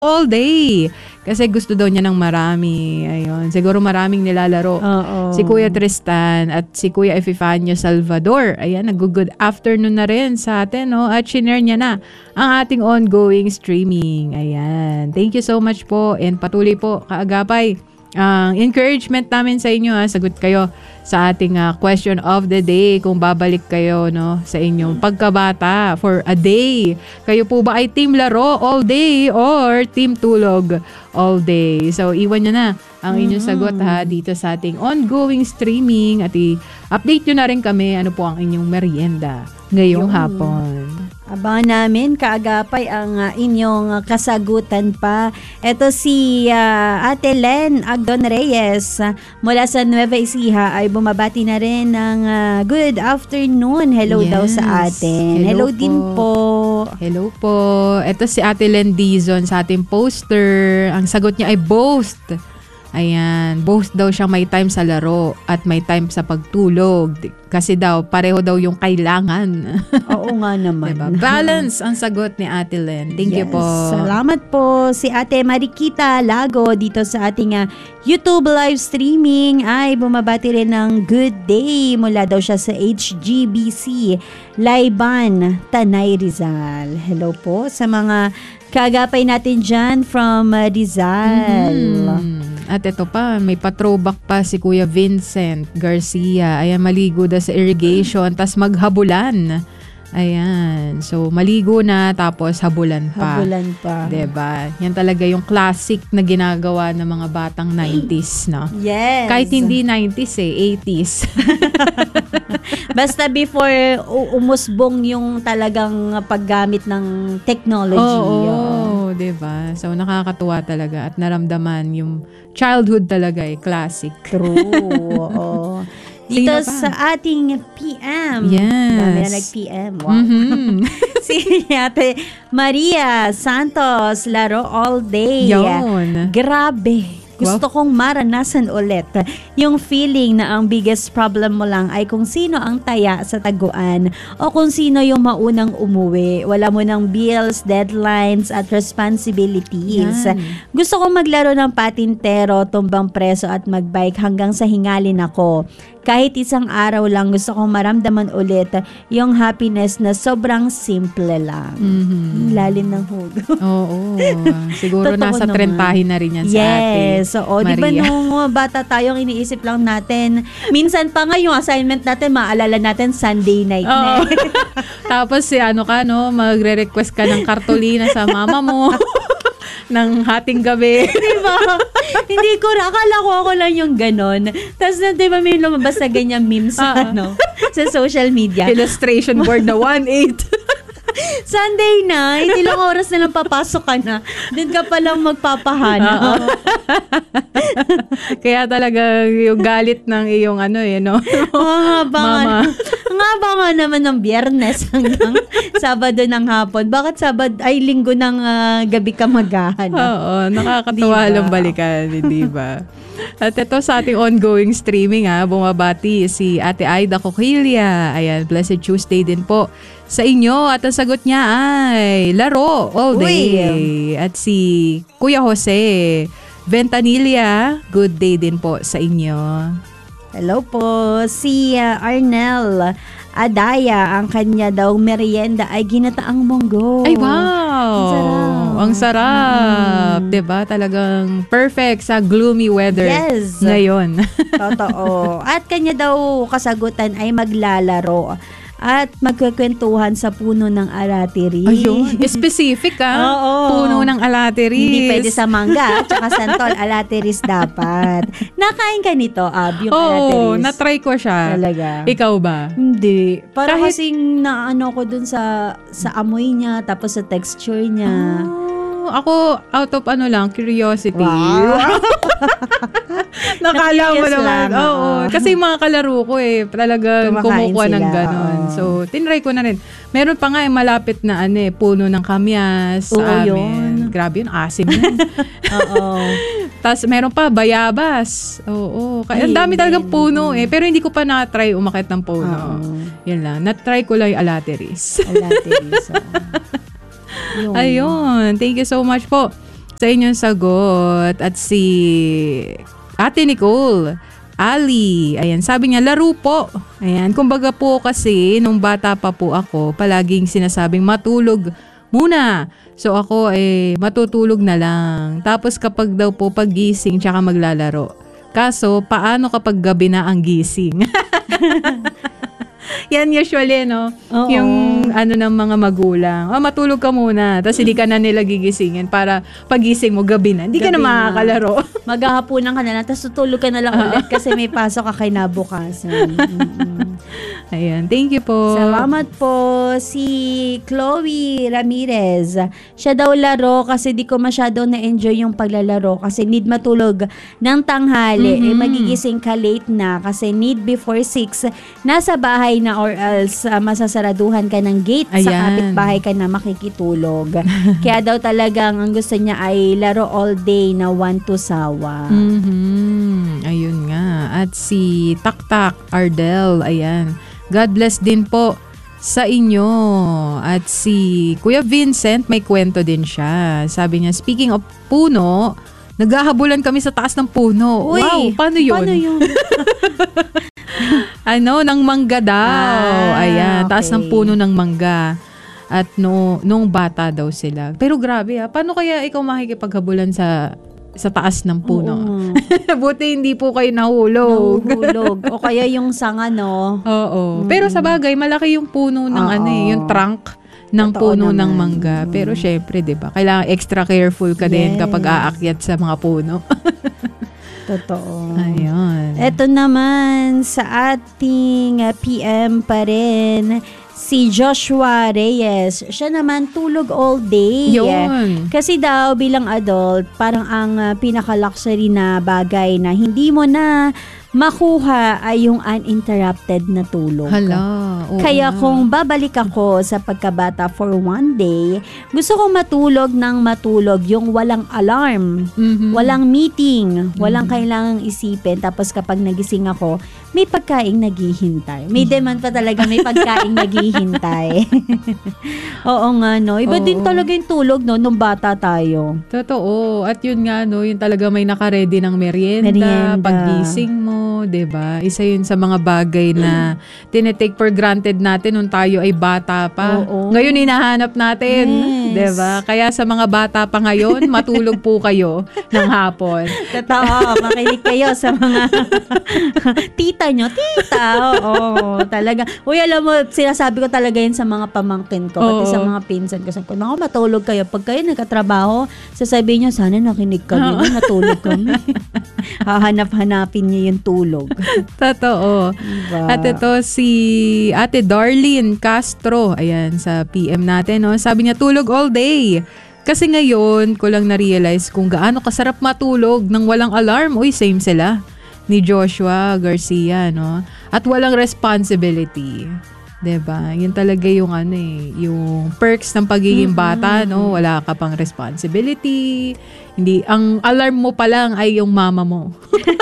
all day. Kasi gusto daw niya ng marami. Ayun. Siguro maraming nilalaro. Si Kuya Tristan at si Kuya Epifanio Salvador. Ayan, nag-good afternoon na rin sa atin. No? At shinare niya na ang ating ongoing streaming. Ayan. Thank you so much po. And patuloy po, kaagapay. Encouragement namin sa inyo. Sagot kayo sa ating question of the day. Kung babalik kayo sa inyong pagkabata for a day. Kayo po ba ay team laro all day or team tulog all day? So, iwan nyo na ang inyong sagot dito sa ating ongoing streaming at i-update nyo na rin kami ano po ang inyong merienda ngayong hapon. Abangan namin kaagapay ang inyong kasagutan pa. Ito si Ate Len Agdon Reyes mula sa Nueva Ecija ay bumabati na rin ng good afternoon. Hello daw sa atin. Hello din po. Hello po. Ito si Ate Len Dizon sa ating poster. Ang sagot niya ay both. Ayan, both daw siyang may time sa laro at may time sa pagtulog. Kasi daw, pareho daw yung kailangan. Oo nga naman. Diba? Balance ang sagot ni Ate Len. Thank you po. Salamat po. Si Ate Marikita Lago dito sa ating YouTube live streaming ay bumabati rin ng good day. Mula daw siya sa HGBC Laiban, Tanay Rizal. Hello po sa mga kaagapay natin dyan from Rizal. At ito pa, may pa-throwback pa si Kuya Vincent Garcia. Ayan, maligo na sa irrigation, tas maghabulan. Ayan. So, maligo na, tapos habulan pa. Habulan pa. Diba? Yan talaga yung classic na ginagawa ng mga batang 90s, no? Yes. Kahit hindi 90s 80s. Basta before umusbong yung talagang paggamit ng technology. Oo, diba? So, nakakatuwa talaga at naramdaman yung childhood talaga classic. True. Oo. Dito sa ating PM. Yes. Dami na nag-PM. Wow. Si Ate Maria Santos, laro all day. Yun. Grabe. Gusto kong maranasan ulit yung feeling na ang biggest problem mo lang ay kung sino ang taya sa taguan o kung sino yung maunang umuwi. Wala mo ng bills, deadlines at responsibilities. Yan. Gusto kong maglaro ng patintero, tumbang preso at magbike hanggang sa hingalin ako. Kahit isang araw lang gusto kong maramdaman ulit yung happiness na sobrang simple lang. Lalim ng hugo. Oo. Siguro Totoo nasa naman. 30 na rin yan sa ate. Yes. Oo. Di ba nung bata tayong iniisip lang natin, minsan pa nga yung assignment natin, maalala natin Sunday night na. Tapos magre-request ka ng kartolina sa mama mo. ng hating gabi. Diba? Hindi ko, akala ko ako lang yung ganon. Tapos di ba may lumabas na ganyan memes sa social media. Illustration board na 1/8. Sunday na, ilang oras na lang papasok ka na. Doon ka palang magpapahana. Kaya talaga yung galit ng iyong Mama. Nga ba nga naman ng Biyernes hanggang Sabado ng hapon? Bakit Linggo ng gabi ka maghahana? Oo, nakakatuwa lang balikan, di ba? At ito sa ating ongoing streaming bumabati si Ate Aida Coquilia. Ayan, Blessed Tuesday din po sa inyo. At ang sagot niya ay laro all day. Uy. At si Kuya Jose Ventanilla, good day din po sa inyo. Hello po. Si Arnel Adaya, ang kanya daw merienda ay ginataang munggo. Ay, wow! Ang sarap. Diba? Talagang perfect sa gloomy weather ngayon. Totoo. At kanya daw kasagutan ay maglalaro at magkukwentuhan sa puno ng alateris. Ayun. Specific Oo. Puno ng alateris. Hindi pwede sa mangga at saka santol. Alateris dapat. Nakain ka nito, yung alateris? Oo, na-try ko siya. Talaga? Ikaw ba? Hindi. Parang kasing naano ko dun sa amoy niya, tapos sa texture niya. Ako, out of curiosity. Wow. Nakala mo naman. Oo. Kasi yung mga kalaro ko talagang kumukuha ng ganon. So, tinry ko na rin. Meron pa nga malapit na puno ng kamyas sa amin. Yun. Grabe yun, asim yun. Oo. Tapos meron pa bayabas. Oo. Kaya ang dami talagang puno Pero hindi ko pa na-try umakit ng puno. Yun lang. Na-try ko lang yung alateris. Alateris. Ayun. Thank you so much po sa inyong sagot. At si Ate Nicole, Ali, ayan, sabi niya, laro po. Ayan, kumbaga po kasi, nung bata pa po ako, palaging sinasabing matulog muna. So ako matutulog na lang. Tapos kapag daw po paggising, tsaka maglalaro. Kaso, paano kapag gabi na ang gising? Yan usually, no? Oo. Yung ng mga magulang. Matulog ka muna. Tapos hindi ka na nila gigisingin para pagising mo gabi na. Hindi ka na makakalaro. Maghahapunan ka na lang. Tapos tutulog ka na lang ulit kasi may pasok ka kinabukasan. Ayan. Thank you po. Salamat po. Si Chloe Ramirez. Siya daw laro kasi di ko masyado na-enjoy yung paglalaro kasi need matulog ng tanghali. Magigising ka late na kasi need before 6. Nasa bahay na or else masasaraduhan ka ng gate. Ayan. Sa kapitbahay ka na makikitulog. Kaya daw talagang ang gusto niya ay laro all day na 1 to sawa. Ayun nga. At si Taktak Ardel, ayan. God bless din po sa inyo. At si Kuya Vincent, may kwento din siya. Sabi niya, speaking of puno, naghahabulan kami sa taas ng puno. Uy, wow, paano yun? Paano yun? Ng mangga daw. Ayan, okay. Taas ng puno ng mangga. At nung bata daw sila. Pero grabe paano kaya ikaw makikipaghabulan sa taas ng puno? Buti hindi po kayo nahulog. O kaya yung sanga, no? Oo. Pero sa bagay, malaki yung puno ng yung trunk ng puno ng mangga. Pero syempre, 'di ba? Kailangan extra careful ka din kapag aakyat sa mga puno. Totoo. Ayun. Ito naman sa ating PM pa rin, si Joshua Reyes. Siya naman tulog all day. Yun. Kasi daw bilang adult, parang ang pinaka-luxury na bagay na hindi mo na makuha ay yung uninterrupted na tulog. Hala. Kaya kung babalik ako sa pagkabata for one day, gusto kong matulog ng matulog yung walang alarm, walang meeting, walang kailangang isipin. Tapos kapag nagising ako, may pagkaing naghihintay. May demand pa talaga, may pagkaing naghihintay. Oo nga, no? Iba din talaga yung tulog, no? Nung bata tayo. Totoo. At yun nga, no? Yung talaga may naka-ready ng merienda. Paggising mo, 'di ba? Isa yun sa mga bagay na tinetake for granted natin nung tayo ay bata pa. Ngayon hinahanap natin, 'di ba? Kaya sa mga bata pa ngayon, matulog po kayo ng hapon. Totoo, makinig kayo sa mga tita nyo. Oo, talaga. Uy, alam mo, sinasabi ko talaga yun sa mga pamangkin ko, pati sa mga pinsan ko. Sabi ko, naku, matulog kayo. Pag kayo nagkatrabaho, sasabihin nyo, sana nakinig kami, natulog kami. Hahanap-hanapin niyo yung tulog. Totoo. Diba? At ito si Ate Darlene Castro, ayan, sa PM natin, no? Sabi niya, tulog all day. Kasi ngayon, ko lang na-realize kung gaano kasarap matulog nang walang alarm. Uy, same sila ni Joshua Garcia, no? At walang responsibility. 'Di ba? Yun talaga yung yung perks ng pagiging bata, no? Wala ka pang responsibility. Hindi, ang alarm mo pa lang ay yung mama mo.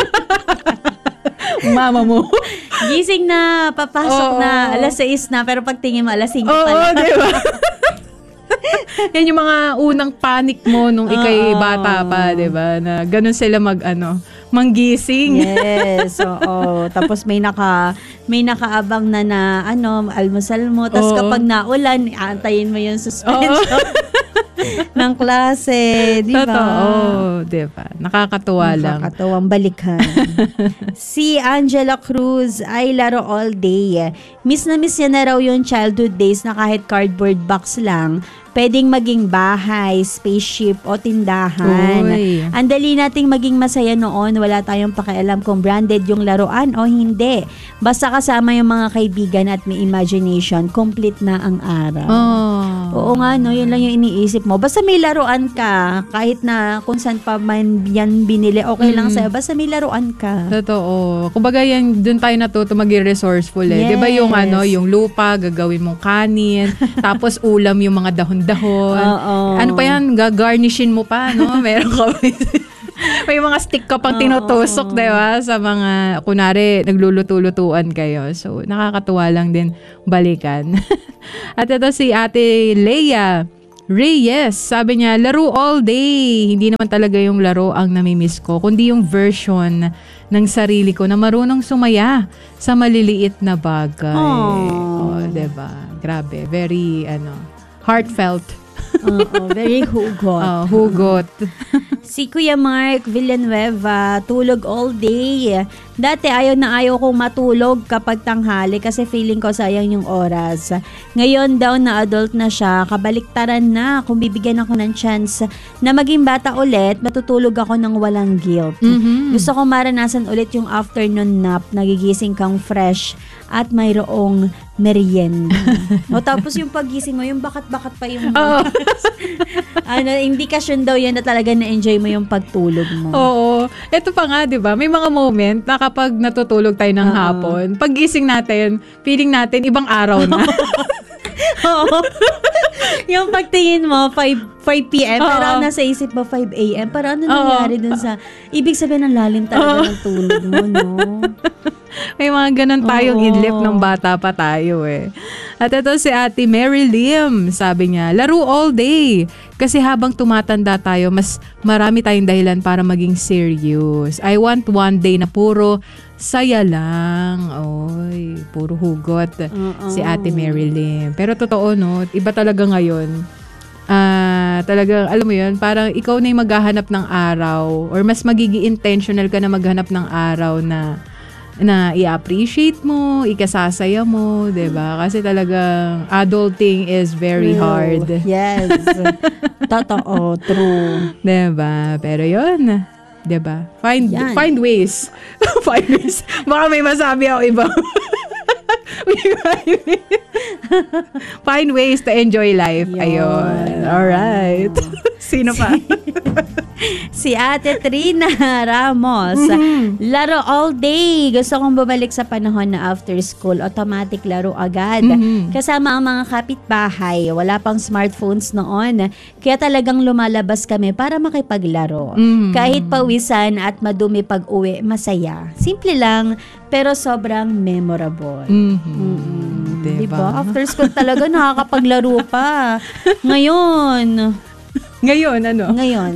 Mama mo. Gising na, papasok na, alas 6 na, pero pagtingin mo, alas 5 pa lang. Oo, 'di ba? Yan yung mga unang panic mo nung ikay bata pa, 'di ba? Na ganun sila manggising. Yes, oo. Tapos may nakaabang na almusal mo. Tapos kapag naulan, aantayin mo yung suspension ng klase, di ba? Totoo, di ba? Nakakatuwa lang. Nakakatuwang balikan. Si Angela Cruz ay laro all day. Miss na miss niya na raw yung childhood days na kahit cardboard box lang, pwedeng maging bahay, spaceship o tindahan. Uy. Ang dali nating maging masaya noon, wala tayong pakialam kung branded yung laruan o hindi. Basta kasama yung mga kaibigan at may imagination, complete na ang araw. Oo nga, no, yun lang yung iniisip mo. Basta may laruan ka, kahit na kung saan pa man yan binili, okay lang sa'yo. Basta may laruan ka. Totoo. Kumbaga yan, dun tayo natuto maging resourceful eh. Yes. Diba yung yung lupa, gagawin mong kanin, tapos ulam yung mga dahon-dahon. Ano pa yan, gagarnishin mo pa, no? Meron ka may mga stick ka pang tinutusok, diba? Sa mga, kunwari, nagluluto-lutuan kayo. So, nakakatuwa lang din balikan. At ito si Ate Leia Reyes, sabi niya, laro all day. Hindi naman talaga yung laro ang namimiss ko, kundi yung version ng sarili ko na marunong sumaya sa maliliit na bagay. Oh, diba? Grabe. Very, heartfelt. Very hugot. Hugot. Si Kuya Mark Villanueva, tulog all day. Dati ayaw kong matulog kapag tanghali kasi feeling ko sayang yung oras. Ngayon daw na adult na siya, kabaliktaran na. Kung bibigyan ako ng chance na maging bata ulit, matutulog ako ng walang guilt. Gusto ko maranasan ulit yung afternoon nap, nagigising kang fresh at mayroong merienda. Tapos yung paggising mo, yung bakat-bakat pa yung indikasyon daw yan na talaga na-enjoy mo yung pagtulog mo. Oo. Ito pa nga, di ba? May mga moment na kapag natutulog tayo ng hapon, paggising natin, feeling natin ibang araw na. Oo. Yung pagtingin mo, 5 p.m. Pero nasa isip mo, 5 a.m. Para ano nangyari dun sa... Ibig sabihin ng lalim talaga ng tulog mo, no? May mga ganun tayong idlip ng bata pa tayo eh. At ito si Ate Mary Lim, sabi niya, laro all day. Kasi habang tumatanda tayo, mas marami tayong dahilan para maging serious. I want one day na puro saya lang. Oy, puro hugot. Si Ate Mary Lim. Pero totoo, no? Iba talaga ngayon. Talagang, alam mo yun, parang ikaw na yung maghahanap ng araw or mas magiging intentional ka na maghanap ng araw na i-appreciate mo, ikasasaya mo, 'di ba? Kasi talagang adulting is very hard. Yes. Totoo, true. 'Di ba? Pero 'yun, 'di ba? Find ways. Find ways. Baka may masabi ako iba. Find ways to enjoy life. Ayun. Alright. Sino pa? Si Ate Trina Ramos. Laro all day. Gusto kong bumalik sa panahon na after school, automatic laro agad. Kasama ang mga kapitbahay. Wala pang smartphones noon. Kaya talagang lumalabas kami para makipaglaro. Kahit pawisan at madumi pag uwi, masaya. Simple lang, pero sobrang memorable. Diba? After school talaga nakakapaglaro pa. Ngayon, Ngayon.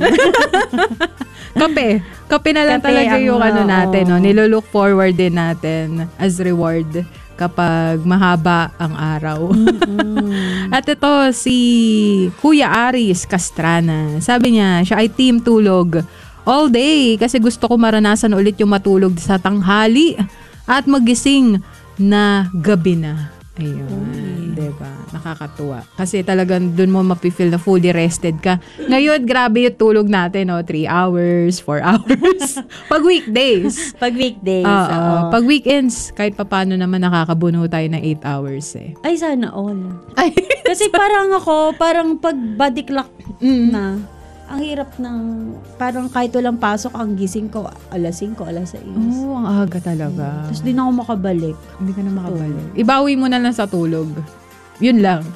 Kape na lang talaga yung natin, no? Nilolook forward din natin as reward kapag mahaba ang araw. At ito, si Kuya Aris Castrana. Sabi niya, siya ay team tulog all day kasi gusto ko maranasan ulit yung matulog sa tanghali at magising na gabi na. Ayun, diba? Nakakatuwa. Kasi talagang dun mo mapifeel na fully rested ka. Ngayon, grabe yung tulog natin, 3 hours, 4 hours. Pag weekdays. Pag Pag weekends, kahit papano naman nakakabuno tayo ng 8 hours eh. Ay, sana all. Kasi parang pag body clock na, ang hirap ng, parang kahit walang pasok, ang gising ko, alas 5, alas 6. Oo, ang aga talaga. Tapos di na ako makabalik. Hindi ka na makabalik. Ibawi mo na lang sa tulog. Yun lang.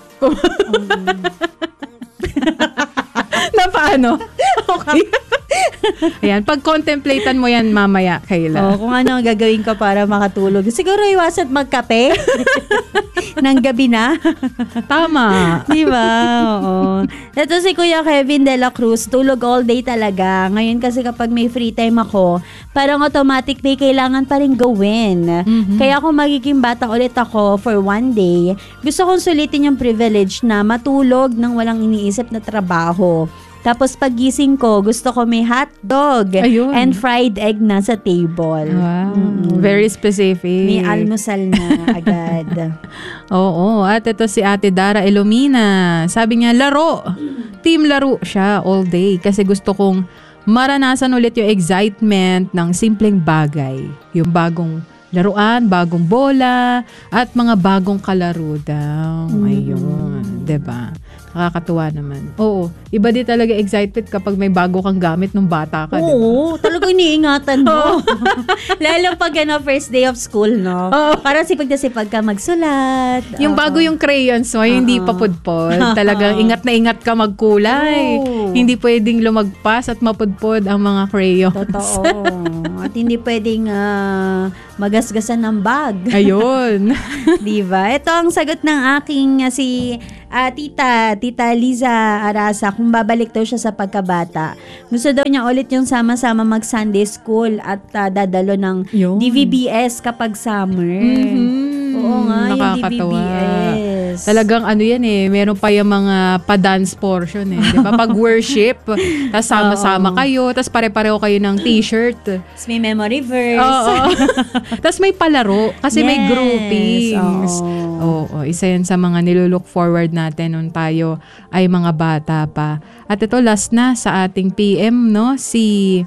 Na paano? Okay. Ayan, pag-contemplatan mo yan mamaya, Kayla. Kung ano ang gagawin ko para makatulog. Siguro iwasan magkape ng gabi na. Tama. Di ba? Oo. Ito si Kuya Kevin De La Cruz, tulog all day talaga. Ngayon kasi kapag may free time ako, parang automatic may kailangan pa rin gawin. Kaya kung magiging bata ulit ako for one day, gusto kong sulitin yung privilege na matulog nang walang iniisip na trabaho. Tapos pagising ko, gusto ko may hotdog and fried egg na sa table. Wow. Very specific. May almusal na agad. Oo. At ito si Ate Dara Elomina. Sabi niya, laro. Team laro siya all day kasi gusto kong maranasan ulit yung excitement ng simpleng bagay. Yung bagong laruan, bagong bola, at mga bagong kalaro daw. Ayun. Diba? Nakakatuwa naman. Oo. Iba din talaga excited kapag may bago kang gamit nung bata ka, diba? Oo. Talagang iniingatan mo. Lalo pag first day of school, no? Para sipag ka magsulat. Yung bago yung crayons mo, hindi papudpod. Talagang ingat na ingat ka magkulay. Hindi pwedeng lumagpas at mapudpod ang mga crayons. Totoo. At hindi pwedeng magasgasan ng bag. Ayun. Diba? Ito ang sagot ng aking si Tita Liza Arasa, kung babalik daw siya sa pagkabata. Gusto daw niya ulit yung sama-sama mag-Sunday school at dadalo ng DVBS kapag summer. Oo nga, yung DVBS. Talagang ano yan meron pa yung mga pa-dance portion di ba? Pag worship, tapos sama-sama kayo, tapos pare-pareho kayo ng t-shirt. Tapos may memory verse. Oo. Tapos may palaro, kasi may groupings. Oo, isa yan sa mga nilulook forward natin nung tayo ay mga bata pa. At ito, last na sa ating PM, no? Si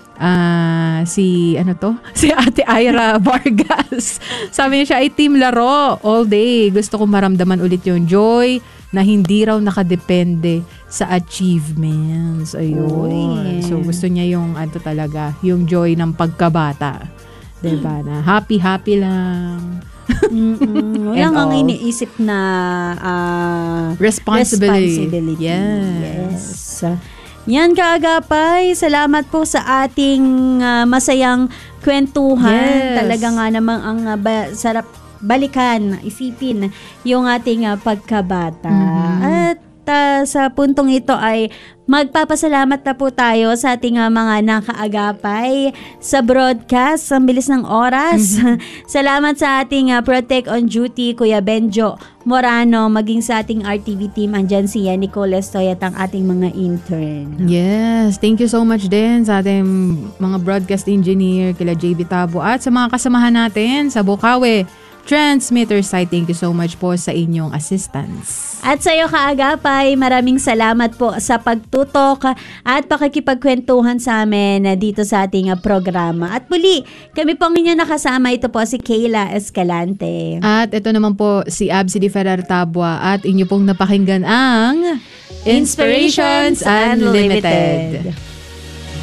Ate Ira Vargas. Sabi niya siya ay team laro all day. Gusto ko maramdaman ulit yung joy na hindi raw nakadepende sa achievements. Ayun. So gusto niya yung talaga, yung joy ng pagkabata. Diba na happy lang. Walang ang iniisip na responsibility. Yes. Yan kaagapay, salamat po sa ating masayang kwentuhan. Talaga nga namang ang sarap balikan, isipin yung ating pagkabata. At sa puntong ito ay magpapasalamat na po tayo sa ating mga nakaagapay sa broadcast. Ang bilis ng oras. Salamat sa ating Protect on Duty, Kuya Benjo Morano, maging sa ating RTV team. Andyan si Nicole Estoy at ang ating mga intern. Yes, thank you so much din sa ating mga broadcast engineer, kila JB Tabo, at sa mga kasamahan natin sa Bukawi Transmitter site. Thank you so much po sa inyong assistance. At sa iyo kaagapay, maraming salamat po sa pagtutok at pakikipagkwentuhan sa amin dito sa ating programa. At muli, kami po ang inyong nakasama. Ito po si Kayla Escalante. At ito naman po si Absi Di Ferrer Tabua at inyo pong napakinggan ang Inspirations Unlimited.